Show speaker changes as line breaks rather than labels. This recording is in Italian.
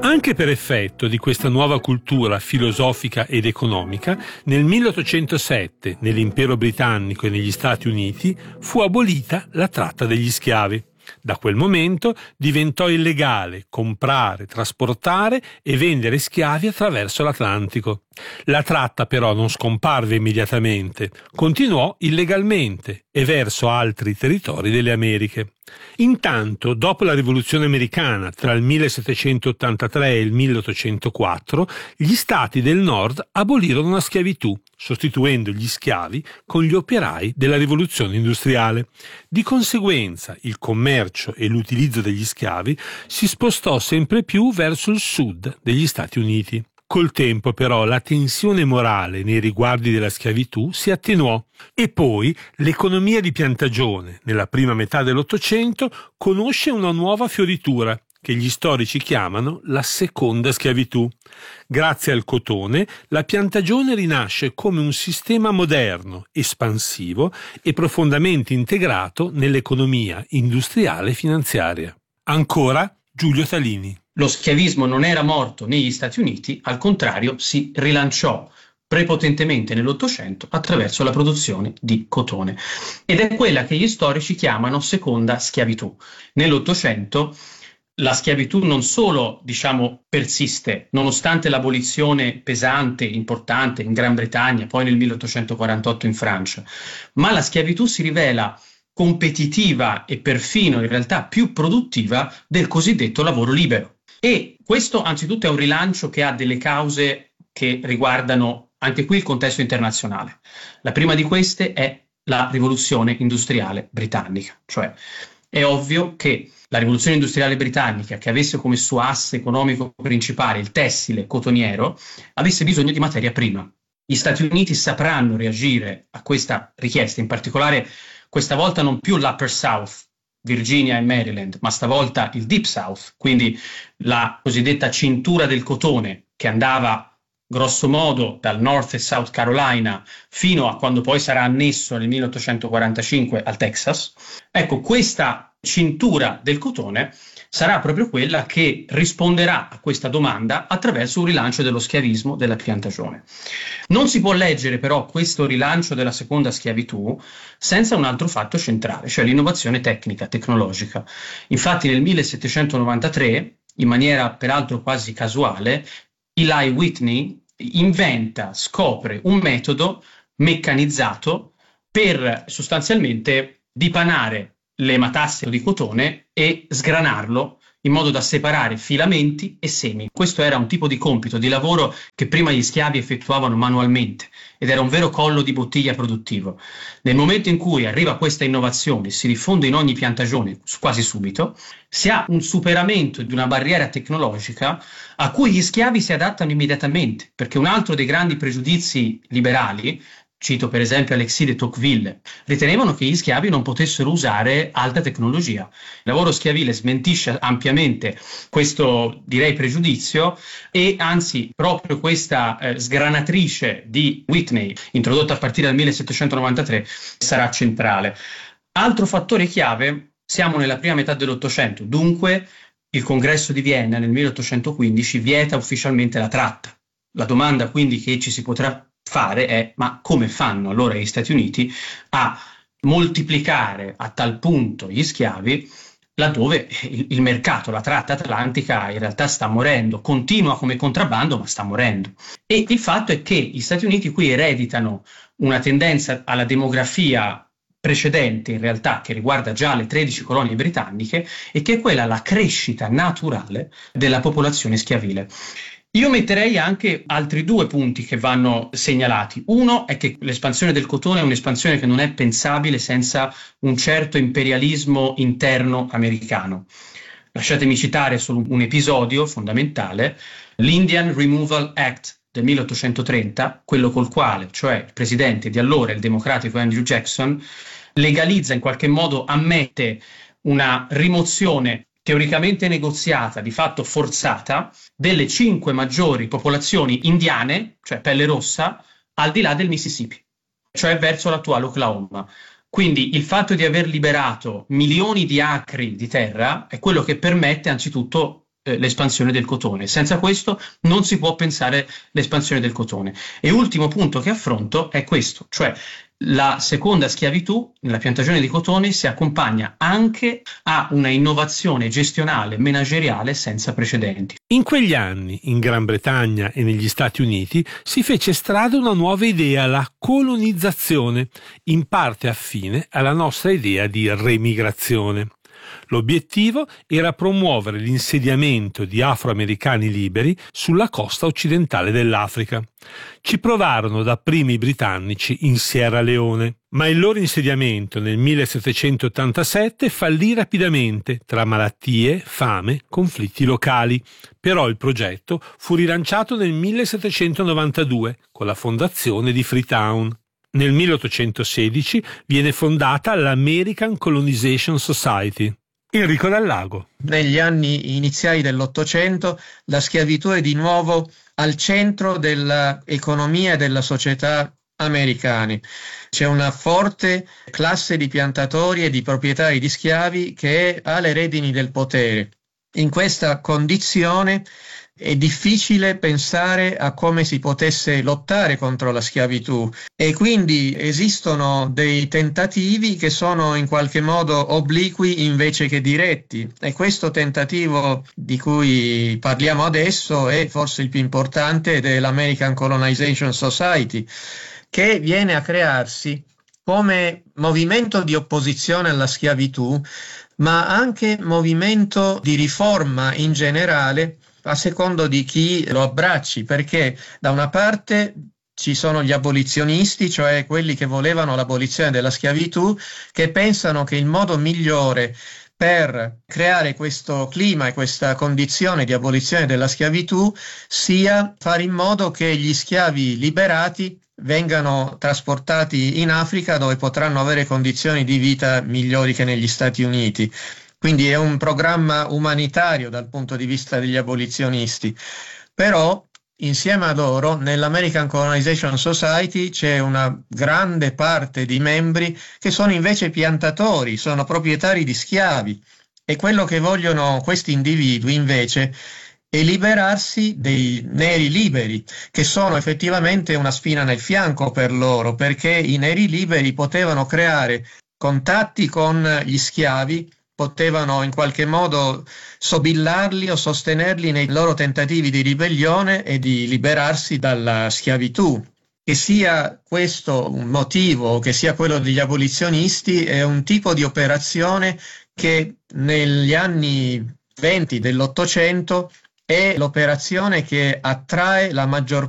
Anche per effetto di questa nuova cultura filosofica ed economica, nel 1807, nell'impero britannico e negli Stati Uniti, fu abolita la tratta degli schiavi. Da quel momento diventò illegale comprare, trasportare e vendere schiavi attraverso l'Atlantico. La tratta però non scomparve immediatamente, continuò illegalmente e verso altri territori delle Americhe. Intanto, dopo la Rivoluzione americana tra il 1783 e il 1804, gli stati del nord abolirono la schiavitù, sostituendo gli schiavi con gli operai della rivoluzione industriale. Di conseguenza, il commercio e l'utilizzo degli schiavi si spostò sempre più verso il sud degli Stati Uniti. Col tempo, però, la tensione morale nei riguardi della schiavitù si attenuò e poi l'economia di piantagione, nella prima metà dell'Ottocento, conosce una nuova fioritura che gli storici chiamano la seconda schiavitù. Grazie al cotone, la piantagione rinasce come un sistema moderno, espansivo e profondamente integrato nell'economia industriale e finanziaria. Ancora Giulio Talini.
Lo schiavismo non era morto negli Stati Uniti, al contrario si rilanciò prepotentemente nell'Ottocento attraverso la produzione di cotone. Ed è quella che gli storici chiamano seconda schiavitù. Nell'Ottocento la schiavitù non solo, persiste, nonostante l'abolizione pesante, importante in Gran Bretagna, poi nel 1848 in Francia, ma la schiavitù si rivela competitiva e perfino in realtà più produttiva del cosiddetto lavoro libero. E questo anzitutto è un rilancio che ha delle cause che riguardano anche qui il contesto internazionale. La prima di queste è la rivoluzione industriale britannica, cioè è ovvio che la rivoluzione industriale britannica, che avesse come suo asse economico principale il tessile cotoniero, avesse bisogno di materia prima. Gli Stati Uniti sapranno reagire a questa richiesta, in particolare questa volta non più l'Upper South, Virginia e Maryland, ma stavolta il Deep South, quindi la cosiddetta cintura del cotone che andava grosso modo dal North e South Carolina fino a quando poi sarà annesso nel 1845 al Texas. Ecco, questa cintura del cotone sarà proprio quella che risponderà a questa domanda attraverso un rilancio dello schiavismo, della piantagione. Non si può leggere però questo rilancio della seconda schiavitù senza un altro fatto centrale, cioè l'innovazione tecnica, tecnologica. Infatti nel 1793, in maniera peraltro quasi casuale, Eli Whitney scopre un metodo meccanizzato per sostanzialmente dipanare le matasse di cotone e sgranarlo in modo da separare filamenti e semi. Questo era un tipo di compito, di lavoro che prima gli schiavi effettuavano manualmente ed era un vero collo di bottiglia produttivo. Nel momento in cui arriva questa innovazione, si diffonde in ogni piantagione quasi subito, si ha un superamento di una barriera tecnologica a cui gli schiavi si adattano immediatamente, perché un altro dei grandi pregiudizi liberali, cito per esempio Alexis de Tocqueville, ritenevano che gli schiavi non potessero usare alta tecnologia. Il lavoro schiavile smentisce ampiamente questo, pregiudizio, e anzi proprio questa sgranatrice di Whitney, introdotta a partire dal 1793, sarà centrale. Altro fattore chiave, siamo nella prima metà dell'Ottocento, dunque il Congresso di Vienna nel 1815 vieta ufficialmente la tratta. La domanda quindi che ci si potrà fare è: ma come fanno allora gli Stati Uniti a moltiplicare a tal punto gli schiavi laddove il mercato, la tratta atlantica in realtà sta morendo, continua come contrabbando ma sta morendo. E il fatto è che gli Stati Uniti qui ereditano una tendenza alla demografia precedente, in realtà, che riguarda già le 13 colonie britanniche, e che è quella la crescita naturale della popolazione schiavile. Io metterei anche altri due punti che vanno segnalati. Uno è che l'espansione del cotone è un'espansione che non è pensabile senza un certo imperialismo interno americano. Lasciatemi citare solo un episodio fondamentale: l'Indian Removal Act del 1830, quello col quale, cioè il presidente di allora, il democratico Andrew Jackson, legalizza, in qualche modo ammette una rimozione teoricamente negoziata, di fatto forzata, delle 5 maggiori popolazioni indiane, cioè pelle rossa, al di là del Mississippi, cioè verso l'attuale Oklahoma. Quindi il fatto di aver liberato milioni di acri di terra è quello che permette anzitutto l'espansione del cotone. Senza questo non si può pensare l'espansione del cotone. E ultimo punto che affronto è questo, cioè la seconda schiavitù nella piantagione di cotone si accompagna anche a una innovazione gestionale, manageriale senza precedenti.
In quegli anni, in Gran Bretagna e negli Stati Uniti, si fece strada una nuova idea, la colonizzazione, in parte affine alla nostra idea di remigrazione. L'obiettivo era promuovere l'insediamento di afroamericani liberi sulla costa occidentale dell'Africa. Ci provarono dapprima i britannici in Sierra Leone, ma il loro insediamento nel 1787 fallì rapidamente tra malattie, fame, conflitti locali. Però il progetto fu rilanciato nel 1792 con la fondazione di Freetown. Nel 1816 viene fondata l'American Colonization Society. Enrico Dal Lago.
Negli anni iniziali dell'Ottocento la schiavitù è di nuovo al centro dell'economia e della società americane. C'è una forte classe di piantatori e di proprietari di schiavi che ha le redini del potere. In questa condizione è difficile pensare a come si potesse lottare contro la schiavitù e quindi esistono dei tentativi che sono in qualche modo obliqui invece che diretti, e questo tentativo di cui parliamo adesso è forse il più importante ed è l'American Colonization Society, che viene a crearsi come movimento di opposizione alla schiavitù, ma anche movimento di riforma in generale a secondo di chi lo abbracci, perché da una parte ci sono gli abolizionisti, cioè quelli che volevano l'abolizione della schiavitù, che pensano che il modo migliore per creare questo clima e questa condizione di abolizione della schiavitù sia fare in modo che gli schiavi liberati vengano trasportati in Africa, dove potranno avere condizioni di vita migliori che negli Stati Uniti. Quindi è un programma umanitario dal punto di vista degli abolizionisti. Però insieme a loro nell'American Colonization Society c'è una grande parte di membri che sono invece piantatori, sono proprietari di schiavi, e quello che vogliono questi individui invece è liberarsi dei neri liberi, che sono effettivamente una spina nel fianco per loro, perché i neri liberi potevano creare contatti con gli schiavi, potevano in qualche modo sobillarli o sostenerli nei loro tentativi di ribellione e di liberarsi dalla schiavitù. Che sia questo un motivo o che sia quello degli abolizionisti, è un tipo di operazione che negli anni 20 dell'Ottocento è l'operazione che attrae la maggior